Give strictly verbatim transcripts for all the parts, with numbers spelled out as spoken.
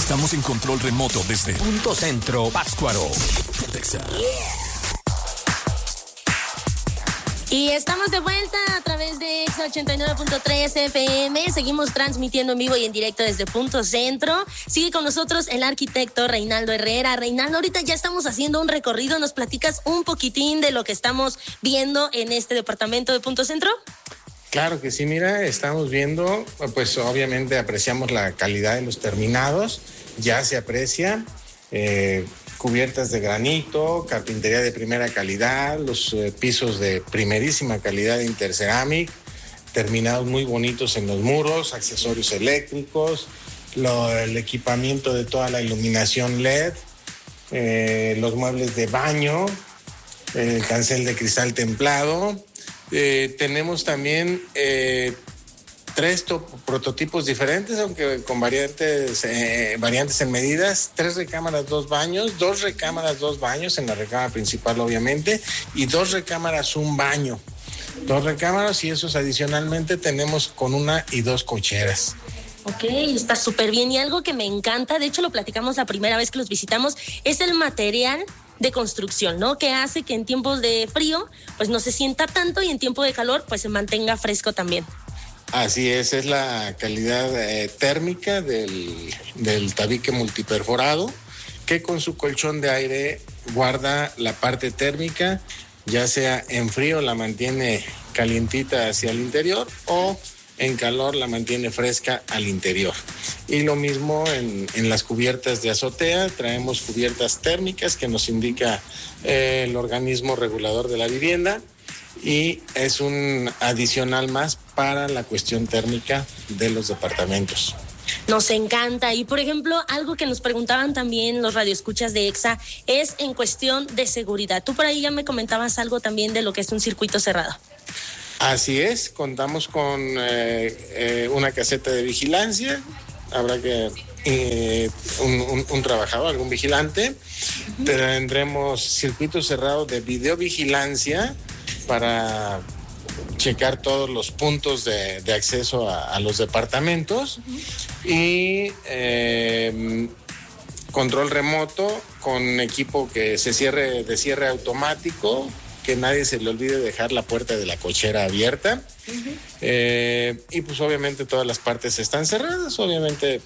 Estamos en control remoto desde Punto Centro, Pátzcuaro, Texas. Y estamos de vuelta a través de Exa ochenta y nueve punto tres F M. Seguimos transmitiendo en vivo y en directo desde Punto Centro. Sigue con nosotros el arquitecto Reinaldo Herrera. Reinaldo, ahorita ya estamos haciendo un recorrido. ¿Nos platicas un poquitín de lo que estamos viendo en este departamento de Punto Centro? Claro que sí, mira, estamos viendo, pues obviamente apreciamos la calidad de los terminados, ya se aprecia, eh, cubiertas de granito, carpintería de primera calidad, los eh, pisos de primerísima calidad de Interceramic, terminados muy bonitos en los muros, accesorios eléctricos, lo, el equipamiento de toda la iluminación L E D, eh, los muebles de baño, el cancel de cristal templado. Eh, tenemos también eh, tres top, prototipos diferentes, aunque con variantes, eh, variantes en medidas, tres recámaras, dos baños, dos recámaras, dos baños en la recámara principal obviamente, y dos recámaras, un baño. Dos recámaras y esos adicionalmente tenemos con una y dos cocheras. Ok, está súper bien. Y algo que me encanta, de hecho lo platicamos la primera vez que los visitamos, es el material de construcción, ¿no? Que hace que en tiempos de frío, pues no se sienta tanto y en tiempo de calor, pues se mantenga fresco también. Así es, es la calidad eh, térmica del, del tabique multiperforado, que con su colchón de aire guarda la parte térmica, ya sea en frío la mantiene calientita hacia el interior o en calor la mantiene fresca al interior. Y lo mismo en, en las cubiertas de azotea, traemos cubiertas térmicas que nos indica eh, el organismo regulador de la vivienda y es un adicional más para la cuestión térmica de los departamentos. Nos encanta. Y por ejemplo, algo que nos preguntaban también los radioescuchas de Exa es en cuestión de seguridad. Tú por ahí ya me comentabas algo también de lo que es un circuito cerrado. Así es, contamos con eh, eh, una caseta de vigilancia, habrá que eh, un, un, un trabajador, algún vigilante, uh-huh. Tendremos circuito cerrado de videovigilancia para checar todos los puntos de, de acceso a, a los departamentos uh-huh. y eh, control remoto con equipo que se cierre de cierre automático, que nadie se le olvide dejar la puerta de la cochera abierta. Uh-huh. Eh, y pues obviamente todas las partes están cerradas, obviamente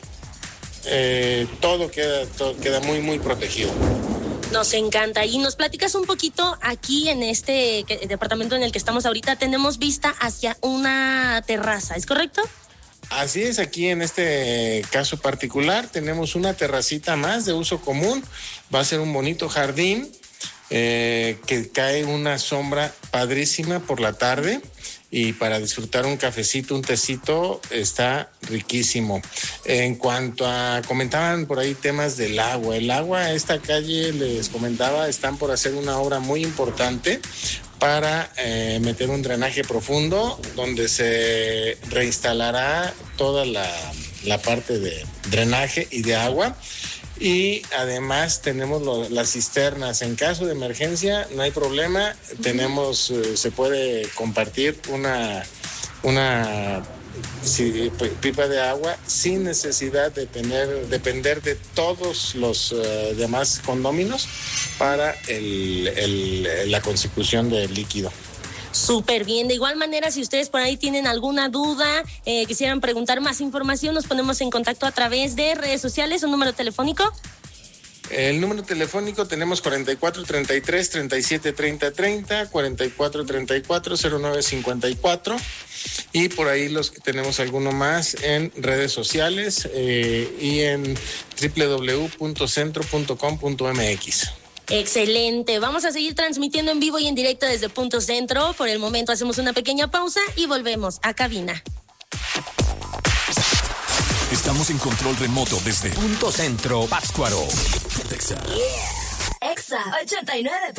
eh, todo queda, todo queda muy, muy protegido. Nos encanta. Y nos platicas un poquito aquí en este departamento en el que estamos ahorita, tenemos vista hacia una terraza, ¿es correcto? Así es, aquí en este caso particular tenemos una terracita más de uso común, va a ser un bonito jardín. Eh, que cae una sombra padrísima por la tarde y para disfrutar un cafecito, un tecito, está riquísimo. En cuanto a, comentaban por ahí temas del agua, el agua, esta calle les comentaba, están por hacer una obra muy importante para eh, meter un drenaje profundo donde se reinstalará toda la, la parte de drenaje y de agua. Y además tenemos lo, las cisternas. En caso de emergencia no hay problema. Uh-huh. Tenemos, eh, se puede compartir una, una sí, pipa de agua sin necesidad de tener, depender de todos los uh, demás condóminos para el, el, la consecución del líquido. Súper bien. De igual manera, si ustedes por ahí tienen alguna duda, eh, quisieran preguntar más información, nos ponemos en contacto a través de redes sociales. ¿Un número telefónico? El número telefónico tenemos cuarenta y cuatro treinta y tres treinta y siete treinta treinta, cuarenta y cuatro treinta y cuatro cero nueve cincuenta y cuatro y por ahí los que tenemos alguno más en redes sociales eh, y en doble u doble u doble u punto centro punto com punto m x. Excelente. Vamos a seguir transmitiendo en vivo y en directo desde Punto Centro. Por el momento hacemos una pequeña pausa y volvemos a cabina. Estamos en control remoto desde Punto Centro, Pátzcuaro, Texas. Yeah. Exa ochenta y nueve.